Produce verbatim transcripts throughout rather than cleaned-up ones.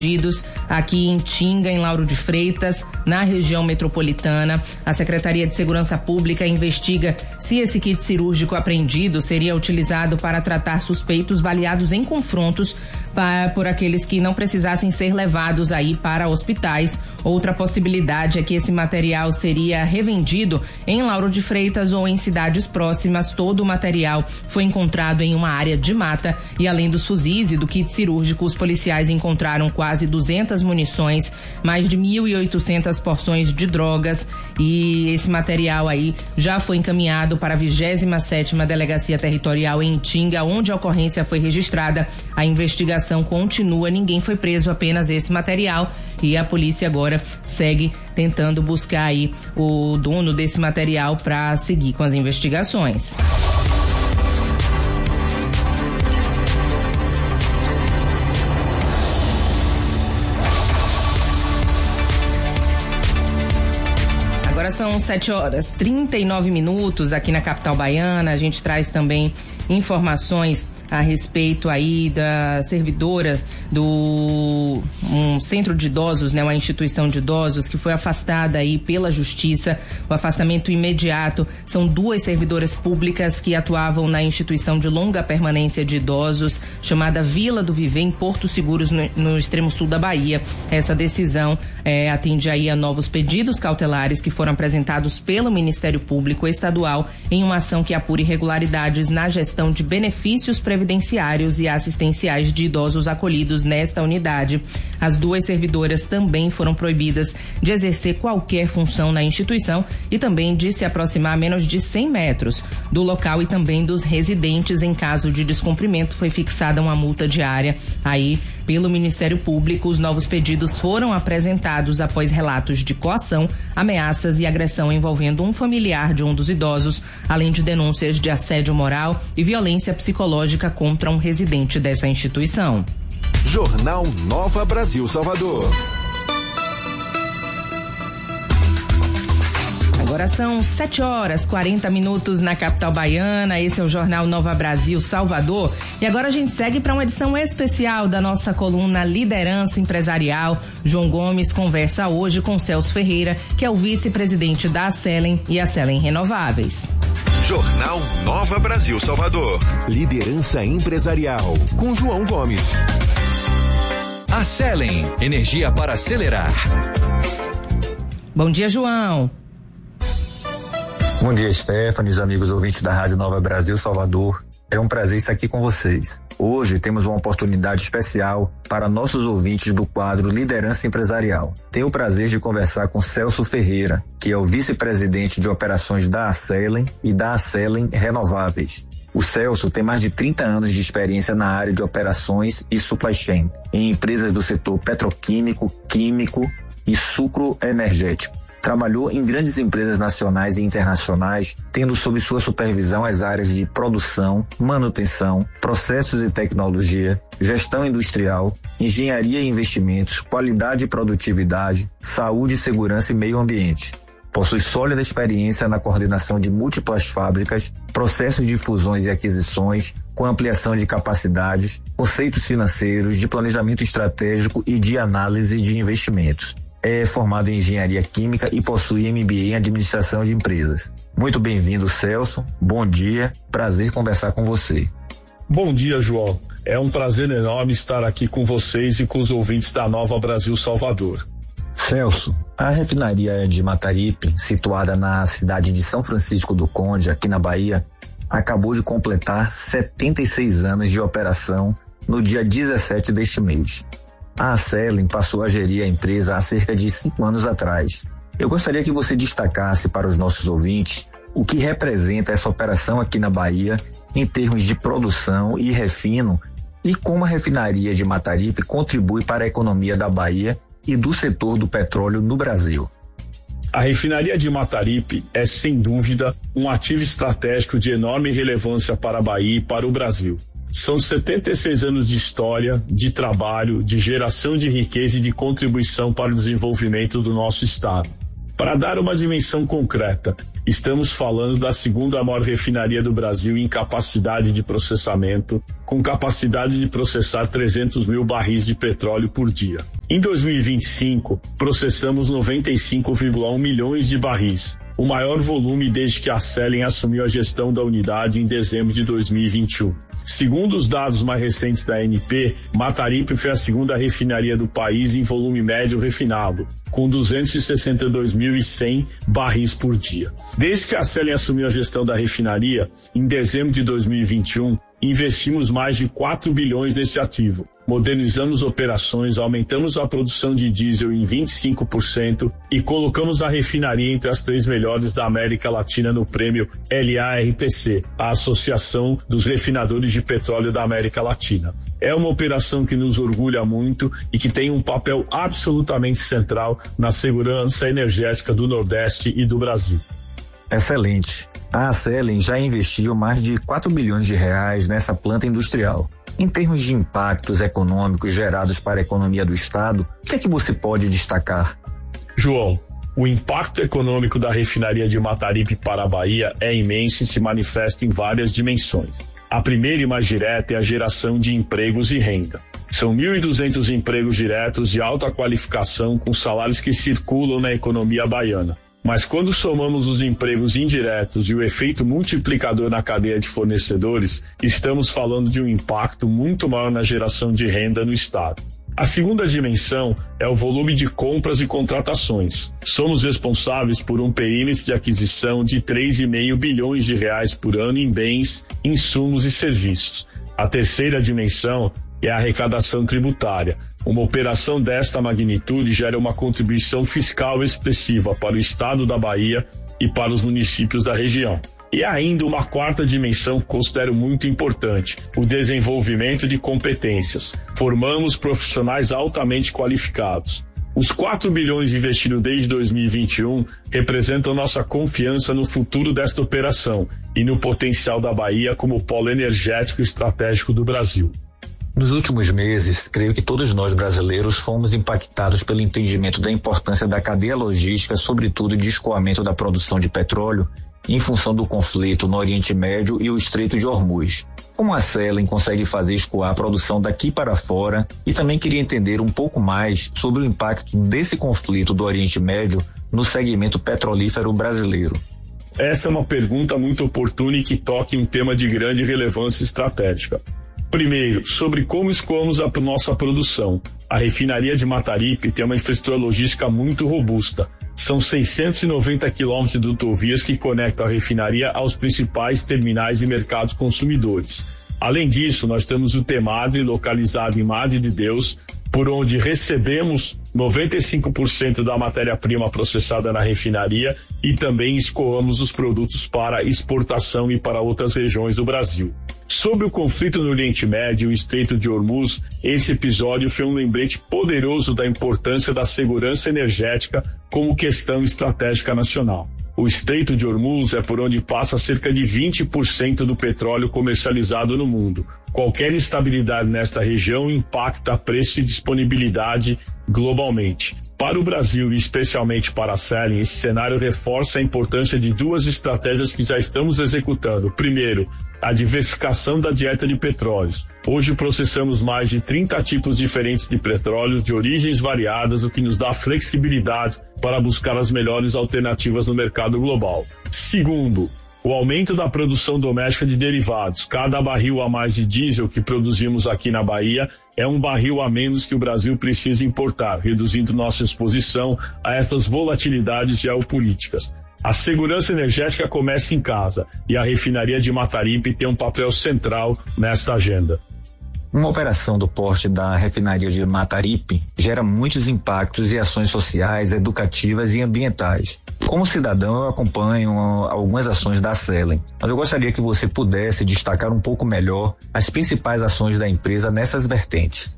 aqui em Tinga, em Lauro de Freitas, na região metropolitana. A Secretaria de Segurança Pública investiga se esse kit cirúrgico apreendido seria utilizado para tratar suspeitos baleados em confrontos para, por aqueles que não precisassem ser levados aí para hospitais. Outra possibilidade é que esse material seria revendido em Lauro de Freitas ou em cidades próximas. Todo o material foi encontrado em uma área de mata e, além dos fuzis e do kit cirúrgico, os policiais encontraram quase quase duzentas munições, mais de mil e oitocentas porções de drogas, e esse material aí já foi encaminhado para a vigésima sétima Delegacia Territorial em Tinga, onde a ocorrência foi registrada. A investigação continua, ninguém foi preso, apenas esse material, e a polícia agora segue tentando buscar aí o dono desse material para seguir com as investigações. Agora são sete horas e trinta e nove minutos aqui na capital baiana. A gente traz também informações a respeito aí da servidora do um centro de idosos, né, uma instituição de idosos que foi afastada aí pela justiça. O afastamento imediato são duas servidoras públicas que atuavam na instituição de longa permanência de idosos chamada Vila do Viver, em Porto Seguros, no, no extremo sul da Bahia. Essa decisão é, atende aí a novos pedidos cautelares que foram apresentados pelo Ministério Público Estadual em uma ação que apura irregularidades na gestão de benefícios previdenciários e assistenciais de idosos acolhidos nesta unidade. As duas servidoras também foram proibidas de exercer qualquer função na instituição e também de se aproximar a menos de cem metros do local e também dos residentes. Em caso de descumprimento, foi fixada uma multa diária aí pelo Ministério Público. Os novos pedidos foram apresentados após relatos de coação, ameaças e agressão envolvendo um familiar de um dos idosos, além de denúncias de assédio moral e violência psicológica contra um residente dessa instituição. Jornal Nova Brasil Salvador. Agora são sete horas e quarenta minutos na capital baiana. Esse é o Jornal Nova Brasil Salvador. E agora a gente segue para uma edição especial da nossa coluna Liderança Empresarial. João Gomes conversa hoje com Celso Ferreira, que é o vice-presidente da Acelen e Acelen Renováveis. Jornal Nova Brasil Salvador. Liderança Empresarial com João Gomes. Acelen, energia para acelerar. Bom dia, João. Bom dia, Stephanie, os amigos ouvintes da Rádio Nova Brasil Salvador. É um prazer estar aqui com vocês. Hoje temos uma oportunidade especial para nossos ouvintes do quadro Liderança Empresarial. Tenho o prazer de conversar com Celso Ferreira, que é o vice-presidente de operações da Acelen e da Acelen Renováveis. O Celso tem mais de trinta anos de experiência na área de operações e supply chain, em empresas do setor petroquímico, químico e sucro energético. Trabalhou em grandes empresas nacionais e internacionais, tendo sob sua supervisão as áreas de produção, manutenção, processos e tecnologia, gestão industrial, engenharia e investimentos, qualidade e produtividade, saúde, segurança e meio ambiente. Possui sólida experiência na coordenação de múltiplas fábricas, processos de fusões e aquisições, com ampliação de capacidades, conceitos financeiros, de planejamento estratégico e de análise de investimentos. É formado em engenharia química e possui M B A em administração de empresas. Muito bem-vindo, Celso. Bom dia. Prazer conversar com você. Bom dia, João. É um prazer enorme estar aqui com vocês e com os ouvintes da Nova Brasil Salvador. Celso, a refinaria de Mataripe, situada na cidade de São Francisco do Conde, aqui na Bahia, acabou de completar setenta e seis anos de operação no dia dezessete deste mês. A Acelen passou a gerir a empresa há cerca de cinco anos atrás. Eu gostaria que você destacasse para os nossos ouvintes o que representa essa operação aqui na Bahia em termos de produção e refino e como a refinaria de Mataripe contribui para a economia da Bahia e do setor do petróleo no Brasil. A refinaria de Mataripe é, sem dúvida, um ativo estratégico de enorme relevância para a Bahia e para o Brasil. São setenta e seis anos de história, de trabalho, de geração de riqueza e de contribuição para o desenvolvimento do nosso estado. Para dar uma dimensão concreta, estamos falando da segunda maior refinaria do Brasil em capacidade de processamento, com capacidade de processar trezentos mil barris de petróleo por dia. Em dois mil e vinte e cinco, processamos noventa e cinco vírgula um milhões de barris, o maior volume desde que a Selen assumiu a gestão da unidade em dezembro de dois mil e vinte e um. Segundo os dados mais recentes da A N P, Mataripe foi a segunda refinaria do país em volume médio refinado, com duzentos e sessenta e dois mil e cem barris por dia. Desde que a Selen assumiu a gestão da refinaria, em dezembro de dois mil e vinte e um, investimos mais de quatro bilhões nesse ativo. Modernizamos operações, aumentamos a produção de diesel em vinte e cinco por cento e colocamos a refinaria entre as três melhores da América Latina no prêmio L A R T C, a Associação dos Refinadores de Petróleo da América Latina. É uma operação que nos orgulha muito e que tem um papel absolutamente central na segurança energética do Nordeste e do Brasil. Excelente. A Selen já investiu mais de quatro bilhões de reais nessa planta industrial. Em termos de impactos econômicos gerados para a economia do Estado, o que é que você pode destacar? João, o impacto econômico da refinaria de Mataripe para a Bahia é imenso e se manifesta em várias dimensões. A primeira e mais direta é a geração de empregos e renda. São mil e duzentos empregos diretos de alta qualificação com salários que circulam na economia baiana. Mas quando somamos os empregos indiretos e o efeito multiplicador na cadeia de fornecedores, estamos falando de um impacto muito maior na geração de renda no Estado. A segunda dimensão é o volume de compras e contratações. Somos responsáveis por um perímetro de aquisição de três vírgula cinco bilhões de reais por ano em bens, insumos e serviços. A terceira dimensão é a arrecadação tributária. Uma operação desta magnitude gera uma contribuição fiscal expressiva para o Estado da Bahia e para os municípios da região. E ainda uma quarta dimensão que considero muito importante, o desenvolvimento de competências. Formamos profissionais altamente qualificados. Os quatro bilhões investidos desde dois mil e vinte e um representam nossa confiança no futuro desta operação e no potencial da Bahia como polo energético estratégico do Brasil. Nos últimos meses, creio que todos nós brasileiros fomos impactados pelo entendimento da importância da cadeia logística, sobretudo de escoamento da produção de petróleo, em função do conflito no Oriente Médio e o Estreito de Hormuz. Como a Selen consegue fazer escoar a produção daqui para fora, e também queria entender um pouco mais sobre o impacto desse conflito do Oriente Médio no segmento petrolífero brasileiro. Essa é uma pergunta muito oportuna e que toca em um tema de grande relevância estratégica. Primeiro, sobre como escoamos a nossa produção. A refinaria de Mataripe tem uma infraestrutura logística muito robusta. São seiscentos e noventa quilômetros de dutovias que conectam a refinaria aos principais terminais e mercados consumidores. Além disso, nós temos o T-Madre, localizado em Madre de Deus, por onde recebemos noventa e cinco por cento da matéria-prima processada na refinaria e também escoamos os produtos para exportação e para outras regiões do Brasil. Sobre o conflito no Oriente Médio e o Estreito de Hormuz, esse episódio foi um lembrete poderoso da importância da segurança energética como questão estratégica nacional. O Estreito de Hormuz é por onde passa cerca de vinte por cento do petróleo comercializado no mundo. Qualquer instabilidade nesta região impacta preço e disponibilidade globalmente. Para o Brasil e especialmente para a Selen, esse cenário reforça a importância de duas estratégias que já estamos executando. Primeiro, a diversificação da dieta de petróleos. Hoje processamos mais de trinta tipos diferentes de petróleos de origens variadas, o que nos dá flexibilidade para buscar as melhores alternativas no mercado global. Segundo, o aumento da produção doméstica de derivados. Cada barril a mais de diesel que produzimos aqui na Bahia é um barril a menos que o Brasil precisa importar, reduzindo nossa exposição a essas volatilidades geopolíticas. A segurança energética começa em casa e a refinaria de Mataripe tem um papel central nesta agenda. Uma operação do porte da refinaria de Mataripe gera muitos impactos e ações sociais, educativas e ambientais. Como cidadão, eu acompanho algumas ações da Selen, mas eu gostaria que você pudesse destacar um pouco melhor as principais ações da empresa nessas vertentes.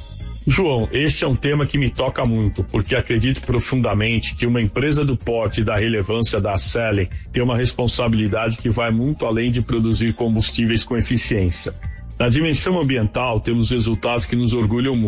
João, este é um tema que me toca muito, porque acredito profundamente que uma empresa do porte e da relevância da Selen tem uma responsabilidade que vai muito além de produzir combustíveis com eficiência. Na dimensão ambiental, temos resultados que nos orgulham muito.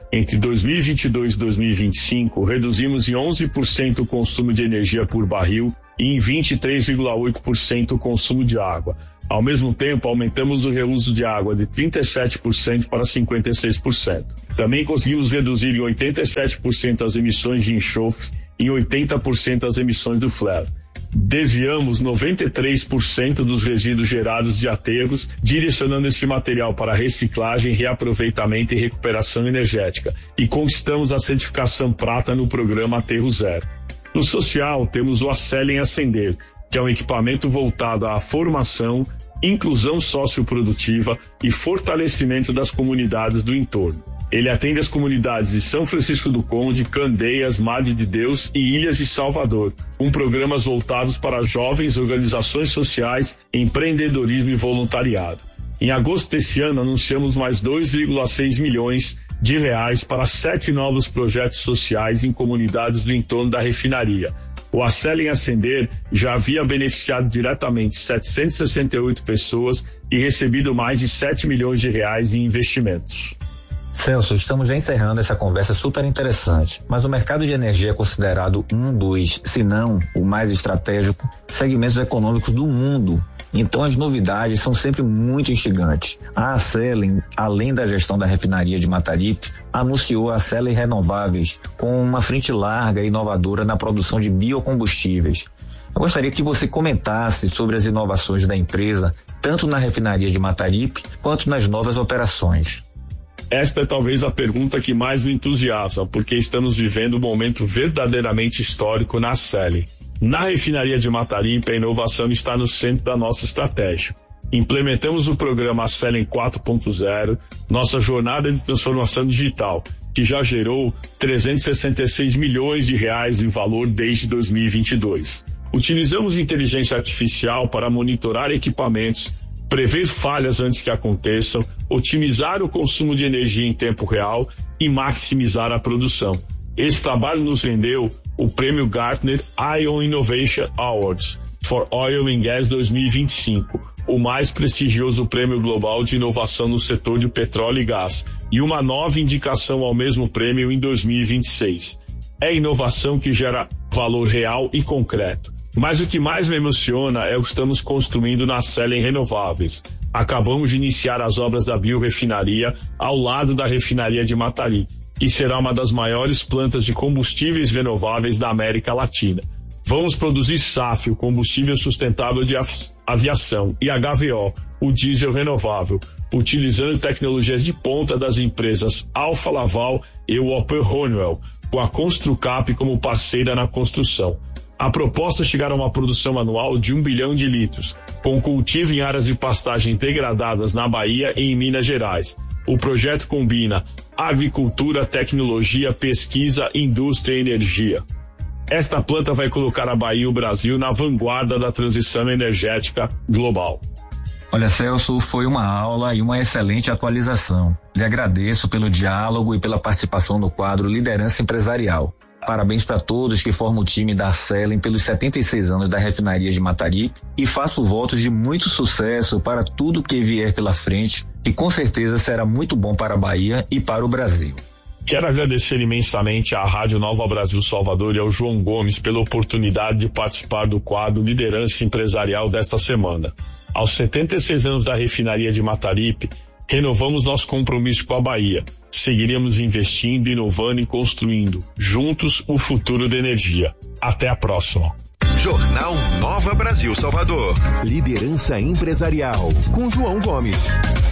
Entre dois mil e vinte e dois e dois mil e vinte e cinco, reduzimos em onze por cento o consumo de energia por barril e em vinte e três vírgula oito por cento o consumo de água. Ao mesmo tempo, aumentamos o reuso de água de trinta e sete por cento para cinquenta e seis por cento. Também conseguimos reduzir em oitenta e sete por cento as emissões de enxofre e em oitenta por cento as emissões do flare. Desviamos noventa e três por cento dos resíduos gerados de aterros, direcionando esse material para reciclagem, reaproveitamento e recuperação energética, e conquistamos a certificação prata no programa Aterro Zero. No social, temos o Acelen Ascender, que é um equipamento voltado à formação, inclusão socioprodutiva e fortalecimento das comunidades do entorno. Ele atende as comunidades de São Francisco do Conde, Candeias, Madre de Deus e Ilhas de Salvador, com programas voltados para jovens, organizações sociais, empreendedorismo e voluntariado. Em agosto desse ano, anunciamos mais dois vírgula seis milhões de reais para sete novos projetos sociais em comunidades do entorno da refinaria. O Acelen Ascender já havia beneficiado diretamente setecentas e sessenta e oito pessoas e recebido mais de sete milhões de reais em investimentos. Celso, estamos já encerrando essa conversa super interessante, mas o mercado de energia é considerado um dos, se não o mais estratégico, segmentos econômicos do mundo. Então as novidades são sempre muito instigantes. A Acelen, além da gestão da refinaria de Mataripe, anunciou a Acelen Renováveis com uma frente larga e inovadora na produção de biocombustíveis. Eu gostaria que você comentasse sobre as inovações da empresa, tanto na refinaria de Mataripe quanto nas novas operações. Esta é talvez a pergunta que mais me entusiasma, porque estamos vivendo um momento verdadeiramente histórico na Acelen. Na refinaria de Mataripe, a inovação está no centro da nossa estratégia. Implementamos o programa Acelen quatro ponto zero, nossa jornada de transformação digital, que já gerou trezentos e sessenta e seis milhões de reais em valor desde dois mil e vinte e dois. Utilizamos inteligência artificial para monitorar equipamentos, prever falhas antes que aconteçam, otimizar o consumo de energia em tempo real e maximizar a produção. Esse trabalho nos rendeu o prêmio Gartner Ion Innovation Awards for Oil and Gas dois mil e vinte e cinco, o mais prestigioso prêmio global de inovação no setor de petróleo e gás, e uma nova indicação ao mesmo prêmio em dois mil e vinte e seis. É inovação que gera valor real e concreto. Mas o que mais me emociona é o que estamos construindo na Acelen Renováveis. Acabamos de iniciar as obras da biorefinaria ao lado da refinaria de Mataripe, que será uma das maiores plantas de combustíveis renováveis da América Latina. Vamos produzir S A F, o combustível sustentável de aviação, e H V O, o diesel renovável, utilizando tecnologias de ponta das empresas Alfa Laval e Whopper Honeywell, com a Construcap como parceira na construção. A proposta é chegar a uma produção anual de um bilhão de litros, com cultivo em áreas de pastagem degradadas na Bahia e em Minas Gerais. O projeto combina agricultura, tecnologia, pesquisa, indústria e energia. Esta planta vai colocar a Bahia e o Brasil na vanguarda da transição energética global. Olha, Celso, foi uma aula e uma excelente atualização. Lhe agradeço pelo diálogo e pela participação no quadro Liderança Empresarial. Parabéns para todos que formam o time da Acelen pelos setenta e seis anos da refinaria de Mataripe e faço votos de muito sucesso para tudo que vier pela frente, que com certeza será muito bom para a Bahia e para o Brasil. Quero agradecer imensamente à Rádio Nova Brasil Salvador e ao João Gomes pela oportunidade de participar do quadro Liderança Empresarial desta semana. Aos setenta e seis anos da refinaria de Mataripe, renovamos nosso compromisso com a Bahia. Seguiremos investindo, inovando e construindo, juntos, o futuro da energia. Até a próxima. Jornal Nova Brasil Salvador. Liderança Empresarial, com João Gomes.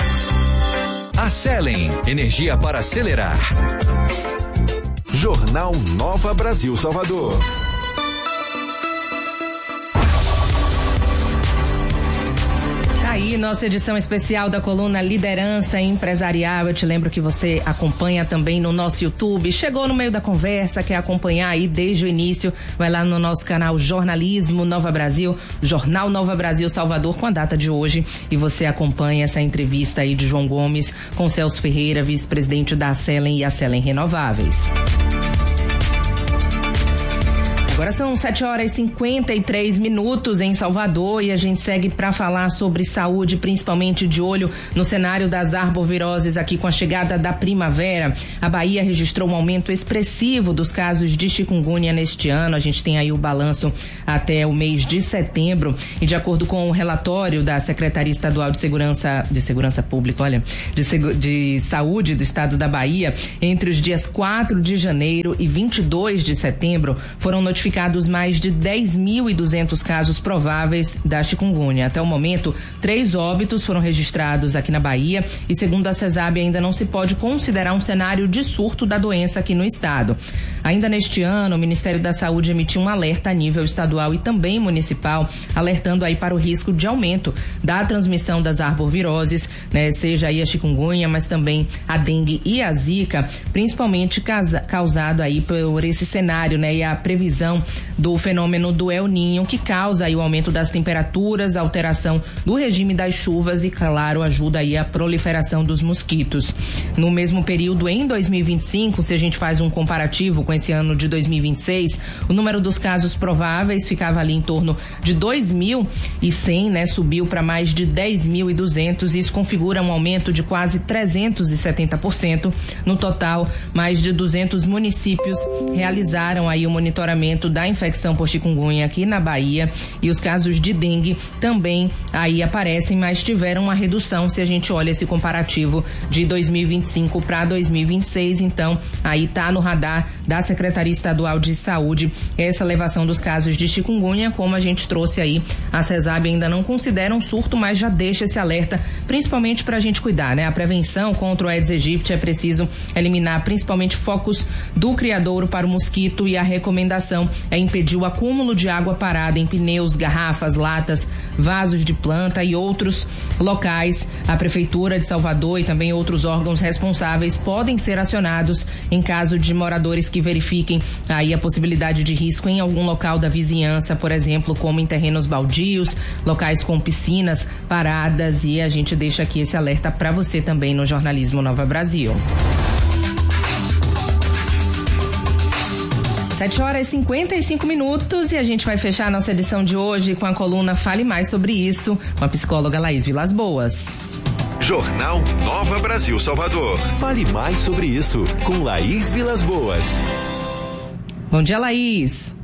Acelen, energia para acelerar. Jornal Nova Brasil Salvador. Aí, nossa edição especial da coluna Liderança Empresarial. Eu te lembro que você acompanha também no nosso YouTube. Chegou no meio da conversa, quer acompanhar aí desde o início, vai lá no nosso canal Jornalismo Nova Brasil, Jornal Nova Brasil Salvador, com a data de hoje, e você acompanha essa entrevista aí de João Gomes com Celso Ferreira, vice-presidente da Acelen e Acelen Renováveis. Agora são sete horas e cinquenta e três minutos em Salvador e a gente segue para falar sobre saúde, principalmente de olho no cenário das arboviroses aqui com a chegada da primavera. A Bahia registrou um aumento expressivo dos casos de chikungunya neste ano. A gente tem aí o balanço até o mês de setembro e de acordo com o relatório da Secretaria Estadual de Segurança, de Segurança Pública, olha, de, de Saúde do Estado da Bahia, entre os dias quatro de janeiro e vinte e dois de setembro, foram notificados Notificados mais de dez mil e duzentos casos prováveis da chikungunya. Até o momento, três óbitos foram registrados aqui na Bahia e, segundo a CESAB, ainda não se pode considerar um cenário de surto da doença aqui no estado. Ainda neste ano, o Ministério da Saúde emitiu um alerta a nível estadual e também municipal, alertando aí para o risco de aumento da transmissão das arboviroses, né, seja aí a chikungunya, mas também a dengue e a zika, principalmente casa, causado aí por esse cenário, né, e a previsão do fenômeno do El Niño, que causa aí o aumento das temperaturas, a alteração do regime das chuvas e, claro, ajuda aí a proliferação dos mosquitos. No mesmo período, em dois mil e vinte e cinco, se a gente faz um comparativo com esse ano de dois mil e vinte e seis, o número dos casos prováveis ficava ali em torno de dois mil e cem, né, subiu para mais de dez mil e duzentos e isso configura um aumento de quase trezentos e setenta por cento. No total, mais de duzentos municípios realizaram aí o monitoramento da infecção por chikungunya aqui na Bahia e os casos de dengue também aí aparecem, mas tiveram uma redução se a gente olha esse comparativo de dois mil e vinte e cinco para dois mil e vinte e seis, então aí tá no radar da Secretaria Estadual de Saúde essa elevação dos casos de chikungunya, como a gente trouxe aí, a CESAB ainda não considera um surto, mas já deixa esse alerta, principalmente para a gente cuidar, né? A prevenção contra o Aedes aegypti é preciso eliminar principalmente focos do criadouro para o mosquito e a recomendação é impedir o acúmulo de água parada em pneus, garrafas, latas, vasos de planta e outros locais. A Prefeitura de Salvador e também outros órgãos responsáveis podem ser acionados em caso de moradores que verifiquem aí a possibilidade de risco em algum local da vizinhança, por exemplo, como em terrenos baldios, locais com piscinas paradas, e a gente deixa aqui esse alerta para você também no Jornalismo Nova Brasil. sete horas e cinquenta e cinco minutos e a gente vai fechar a nossa edição de hoje com a coluna Fale Mais Sobre Isso, com a psicóloga Laís Vilas Boas. Jornal Nova Brasil Salvador. Fale mais sobre isso com Laís Vilas Boas. Bom dia, Laís.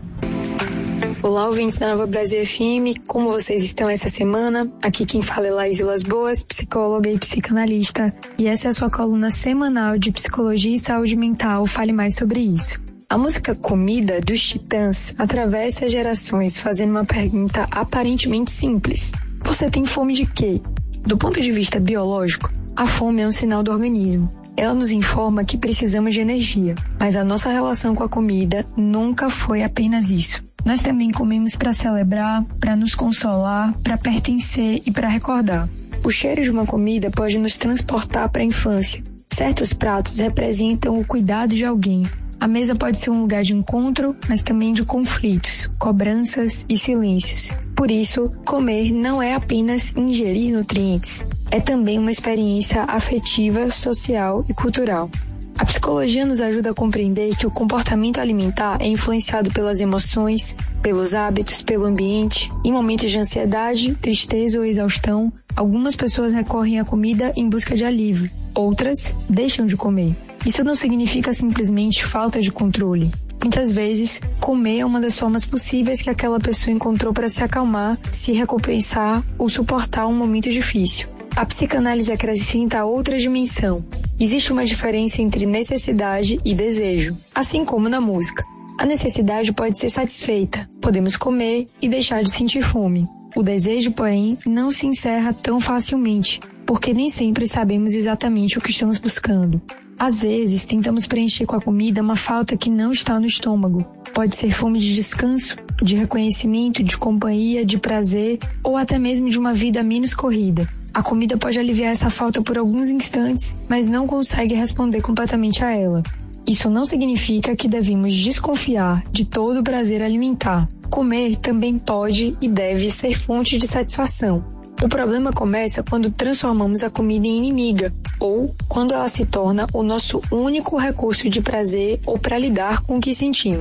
Olá, ouvintes da Nova Brasil F M, como vocês estão essa semana? Aqui quem fala é Laís Vilas Boas, psicóloga e psicanalista, e essa é a sua coluna semanal de Psicologia e Saúde Mental. Fale Mais Sobre Isso. A música Comida, dos Titãs, atravessa gerações fazendo uma pergunta aparentemente simples. Você tem fome de quê? Do ponto de vista biológico, a fome é um sinal do organismo. Ela nos informa que precisamos de energia, mas a nossa relação com a comida nunca foi apenas isso. Nós também comemos para celebrar, para nos consolar, para pertencer e para recordar. O cheiro de uma comida pode nos transportar para a infância. Certos pratos representam o cuidado de alguém. A mesa pode ser um lugar de encontro, mas também de conflitos, cobranças e silêncios. Por isso, comer não é apenas ingerir nutrientes, é também uma experiência afetiva, social e cultural. A psicologia nos ajuda a compreender que o comportamento alimentar é influenciado pelas emoções, pelos hábitos, pelo ambiente. Em momentos de ansiedade, tristeza ou exaustão, algumas pessoas recorrem à comida em busca de alívio, outras deixam de comer. Isso não significa simplesmente falta de controle. Muitas vezes, comer é uma das formas possíveis que aquela pessoa encontrou para se acalmar, se recompensar ou suportar um momento difícil. A psicanálise acrescenta outra dimensão. Existe uma diferença entre necessidade e desejo, assim como na música. A necessidade pode ser satisfeita, podemos comer e deixar de sentir fome. O desejo, porém, não se encerra tão facilmente, porque nem sempre sabemos exatamente o que estamos buscando. Às vezes, tentamos preencher com a comida uma falta que não está no estômago. Pode ser fome de descanso, de reconhecimento, de companhia, de prazer ou até mesmo de uma vida menos corrida. A comida pode aliviar essa falta por alguns instantes, mas não consegue responder completamente a ela. Isso não significa que devemos desconfiar de todo o prazer alimentar. Comer também pode e deve ser fonte de satisfação. O problema começa quando transformamos a comida em inimiga, ou quando ela se torna o nosso único recurso de prazer ou para lidar com o que sentimos.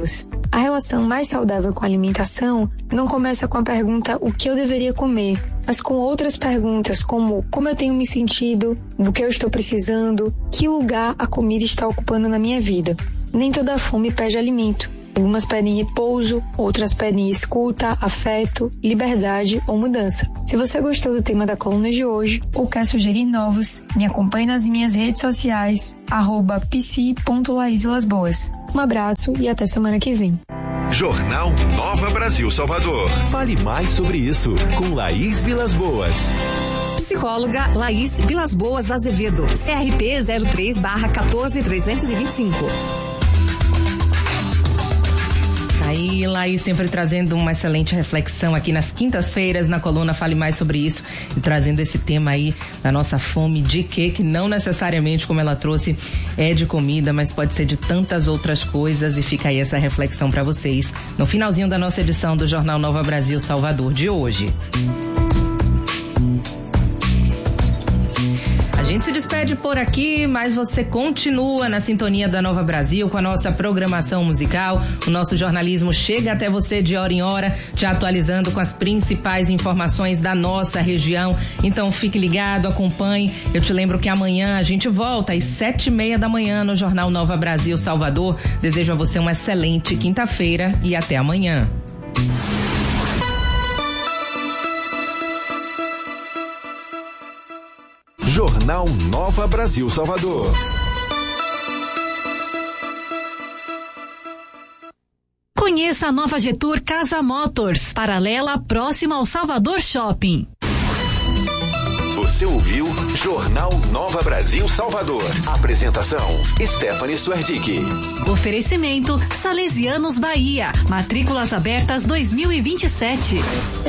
A relação mais saudável com a alimentação não começa com a pergunta o que eu deveria comer, mas com outras perguntas como como eu tenho me sentido, do que eu estou precisando, que lugar a comida está ocupando na minha vida. Nem toda fome pede alimento. Algumas pedem repouso, outras pedem escuta, afeto, liberdade ou mudança. Se você gostou do tema da coluna de hoje ou quer sugerir novos, me acompanhe nas minhas redes sociais, arroba psi ponto laisvilasboas. Um abraço e até semana que vem. Jornal Nova Brasil Salvador. Fale mais sobre isso com Laís Vilas Boas. Psicóloga Laís Vilas Boas Azevedo, C R P zero três barra quatorze trezentos e vinte e cinco. Aí, Laís sempre trazendo uma excelente reflexão aqui nas quintas-feiras, na coluna Fale Mais Sobre Isso, e trazendo esse tema aí da nossa fome de quê, que não necessariamente, como ela trouxe, é de comida, mas pode ser de tantas outras coisas, e fica aí essa reflexão para vocês no finalzinho da nossa edição do Jornal Nova Brasil Salvador de hoje. A gente se despede por aqui, mas você continua na sintonia da Nova Brasil com a nossa programação musical. O nosso jornalismo chega até você de hora em hora, te atualizando com as principais informações da nossa região. Então fique ligado, acompanhe. Eu te lembro que amanhã a gente volta às sete e meia da manhã no Jornal Nova Brasil Salvador. Desejo a você uma excelente quinta-feira e até amanhã. Jornal Nova Brasil Salvador. Conheça a nova Getur Casa Motors, paralela próxima ao Salvador Shopping. Você ouviu Jornal Nova Brasil Salvador. Apresentação Stephanie Suerdick. Oferecimento Salesianos Bahia. Matrículas abertas dois mil e vinte e sete.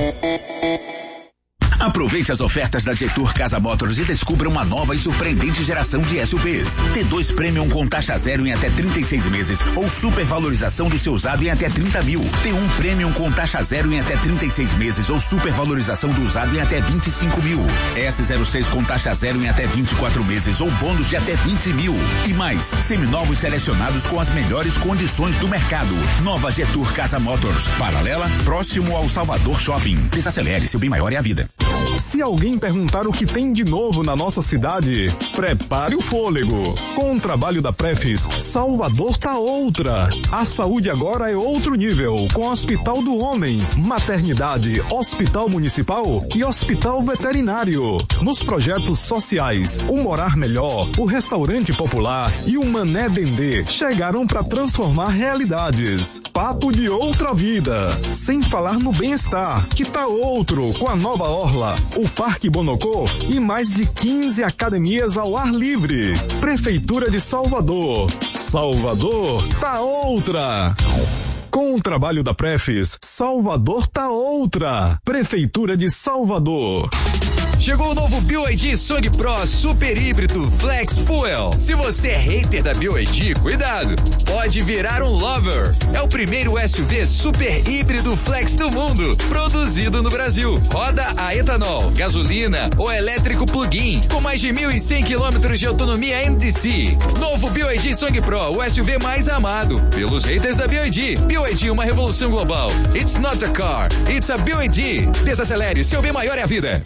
Aproveite as ofertas da Getur Casa Motors e descubra uma nova e surpreendente geração de S U Vs. T dois Premium com taxa zero em até trinta e seis meses ou supervalorização do seu usado em até trinta mil. T um Premium com taxa zero em até trinta e seis meses ou supervalorização do usado em até vinte e cinco mil. S zero seis com taxa zero em até vinte e quatro meses ou bônus de até vinte mil. E mais, seminovos selecionados com as melhores condições do mercado. Nova Getur Casa Motors. Paralela, próximo ao Salvador Shopping. Desacelere, seu bem maior é a vida. Se alguém perguntar o que tem de novo na nossa cidade, prepare o fôlego. Com o trabalho da Prefis, Salvador tá outra. A saúde agora é outro nível, com Hospital do Homem, Maternidade, Hospital Municipal e Hospital Veterinário. Nos projetos sociais, o Morar Melhor, o Restaurante Popular e o Mané Dendê chegaram para transformar realidades. Papo de outra vida. Sem falar no bem-estar, que tá outro, com a nova orla, o Parque Bonocô e mais de quinze academias ao ar livre. Prefeitura de Salvador. Salvador tá outra. Com o trabalho da Prefis, Salvador tá outra. Prefeitura de Salvador. Chegou o novo B Y D Song Pro Super Híbrido Flex Fuel. Se você é hater da B Y D, cuidado, pode virar um lover. É o primeiro S U V super híbrido flex do mundo, produzido no Brasil. Roda a etanol, gasolina ou elétrico plug-in, com mais de mil e cem quilômetros de autonomia M D C. Novo B Y D Song Pro, o S U V mais amado pelos haters da B Y D. B Y D, uma revolução global. It's not a car, it's a B Y D. Desacelere, seu bem maior é a vida.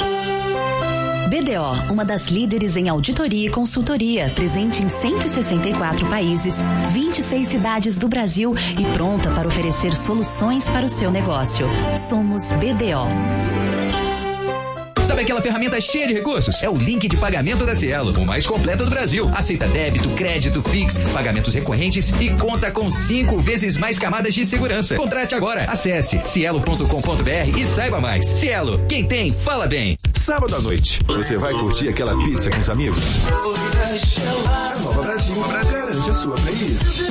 B D O, uma das líderes em auditoria e consultoria, presente em cento e sessenta e quatro países, vinte e seis cidades do Brasil e pronta para oferecer soluções para o seu negócio. Somos B D O. Sabe aquela ferramenta cheia de recursos? É o link de pagamento da Cielo, o mais completo do Brasil. Aceita débito, crédito, Pix, pagamentos recorrentes e conta com cinco vezes mais camadas de segurança. Contrate agora. Acesse cielo ponto com ponto br e saiba mais. Cielo, quem tem, fala bem. Sábado à noite, você vai curtir aquela pizza com os amigos? Nova Brasil, garante a sua playlist.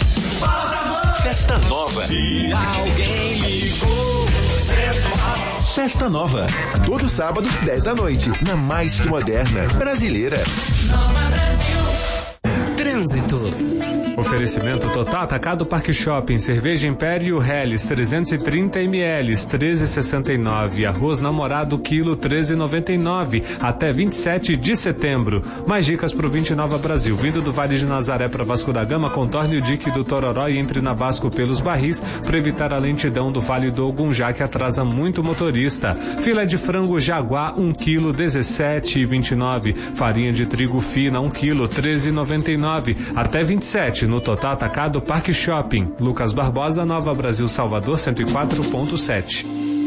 Festa Nova. Se alguém ligou, você fala. Festa Nova. Todo sábado, dez da noite, na mais que moderna brasileira. Trânsito. Oferecimento Total Atacado Parque Shopping, cerveja Império Helles trezentos e trinta mililitros, treze e sessenta e nove. Arroz Namorado quilo treze e noventa e nove, até vinte e sete de setembro. Mais dicas pro vinte e Nova Brasil. Vindo do Vale de Nazaré para Vasco da Gama, contorne o dique do Tororó e entre na Vasco pelos barris para evitar a lentidão do Vale do Ogunjá, que atrasa muito o motorista. Filé de frango Jaguar um quilo dezessete e vinte e nove. Farinha de trigo fina um quilo treze e noventa e nove, até vinte e sete no Total Atacado Parque Shopping. Lucas Barbosa, Nova Brasil, Salvador, cento e quatro ponto sete.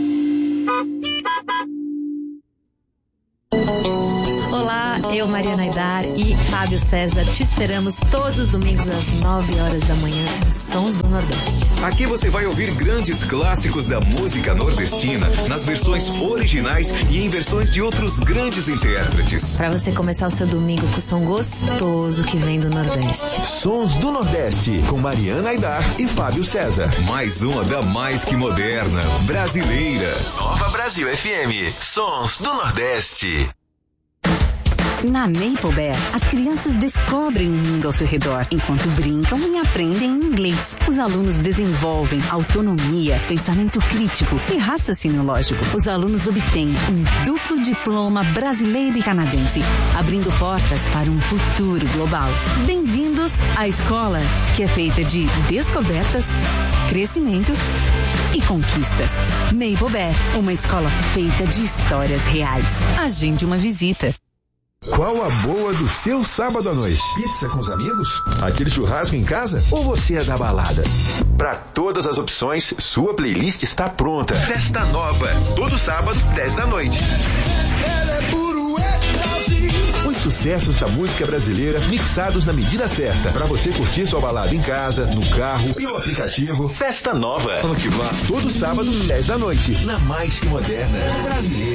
Olá, eu, Mariana Aidar e Fábio César te esperamos todos os domingos às nove horas da manhã nos Sons do Nordeste. Aqui você vai ouvir grandes clássicos da música nordestina nas versões originais e em versões de outros grandes intérpretes. Para você começar o seu domingo com o som gostoso que vem do Nordeste. Sons do Nordeste, com Mariana Aidar e Fábio César. Mais uma da mais que moderna, brasileira. Nova Brasil F M, Sons do Nordeste. Na Maple Bear, as crianças descobrem o mundo ao seu redor, enquanto brincam e aprendem inglês. Os alunos desenvolvem autonomia, pensamento crítico e raciocínio lógico. Os alunos obtêm um duplo diploma brasileiro e canadense, abrindo portas para um futuro global. Bem-vindos à escola, que é feita de descobertas, crescimento e conquistas. Maple Bear, uma escola feita de histórias reais. Agende uma visita. Qual a boa do seu sábado à noite? Pizza com os amigos? Aquele churrasco em casa? Ou você é da balada? Para todas as opções, sua playlist está pronta. Festa Nova, todo sábado, dez da noite. Os sucessos da música brasileira mixados na medida certa. Para você curtir sua balada em casa, no carro e no aplicativo. Festa Nova. Vamos que vá. Todo sábado, dez da noite. Na mais que moderna brasileira.